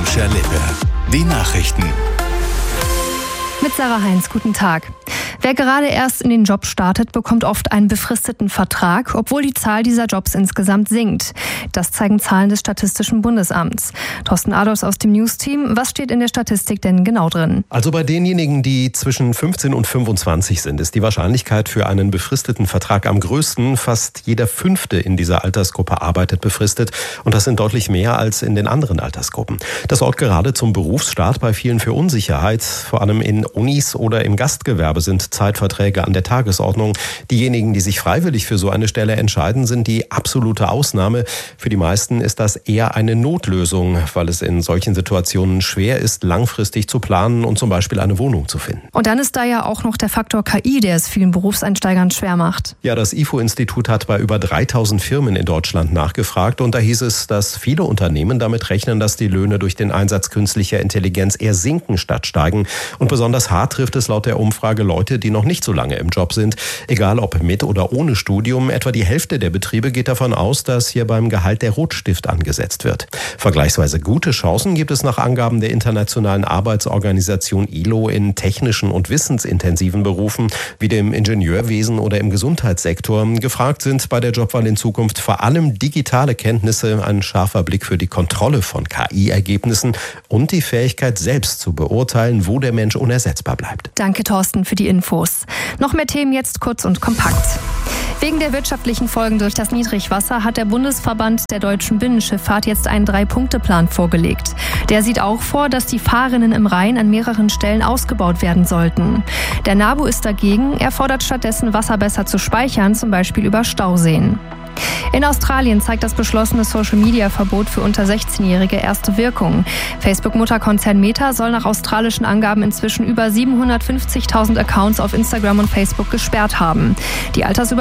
Tschentscher Lippe. Die Nachrichten. Mit Sarah Heinz, guten Tag. Wer gerade erst in den Job startet, bekommt oft einen befristeten Vertrag, obwohl die Zahl dieser Jobs insgesamt sinkt. Das zeigen Zahlen des Statistischen Bundesamts. Thorsten Adolfs aus dem News-Team. Was steht in der Statistik denn genau drin? Also bei denjenigen, die zwischen 15 und 25 sind, ist die Wahrscheinlichkeit für einen befristeten Vertrag am größten. Fast jeder Fünfte in dieser Altersgruppe arbeitet befristet. Und das sind deutlich mehr als in den anderen Altersgruppen. Das sorgt gerade zum Berufsstart bei vielen für Unsicherheit. Vor allem in Unis oder im Gastgewerbe sind Zeitverträge an der Tagesordnung. Diejenigen, die sich freiwillig für so eine Stelle entscheiden, sind die absolute Ausnahme. Für die meisten ist das eher eine Notlösung, weil es in solchen Situationen schwer ist, langfristig zu planen und zum Beispiel eine Wohnung zu finden. Und dann ist da ja auch noch der Faktor KI, der es vielen Berufseinsteigern schwer macht. Ja, das IFO-Institut hat bei über 3000 Firmen in Deutschland nachgefragt und da hieß es, dass viele Unternehmen damit rechnen, dass die Löhne durch den Einsatz künstlicher Intelligenz eher sinken statt steigen. Und besonders hart trifft es laut der Umfrage Leute, die noch nicht so lange im Job sind. Egal ob mit oder ohne Studium, etwa die Hälfte der Betriebe geht davon aus, dass hier beim Gehalt der Rotstift angesetzt wird. Vergleichsweise gute Chancen gibt es nach Angaben der Internationalen Arbeitsorganisation ILO in technischen und wissensintensiven Berufen wie dem Ingenieurwesen oder im Gesundheitssektor. Gefragt sind bei der Jobwahl in Zukunft vor allem digitale Kenntnisse, ein scharfer Blick für die Kontrolle von KI-Ergebnissen und die Fähigkeit, selbst zu beurteilen, wo der Mensch unersetzbar bleibt. Danke, Thorsten, für die Infos. Noch mehr Themen jetzt kurz und kompakt. Wegen der wirtschaftlichen Folgen durch das Niedrigwasser hat der Bundesverband der deutschen Binnenschifffahrt jetzt einen 3-Punkte-Plan vorgelegt. Der sieht auch vor, dass die Fahrrinnen im Rhein an mehreren Stellen ausgebaut werden sollten. Der NABU ist dagegen. Er fordert stattdessen, Wasser besser zu speichern, zum Beispiel über Stauseen. In Australien zeigt das beschlossene Social-Media-Verbot für unter 16-Jährige erste Wirkung. Facebook-Mutterkonzern Meta soll nach australischen Angaben inzwischen über 750.000 Accounts auf Instagram und Facebook gesperrt haben. Die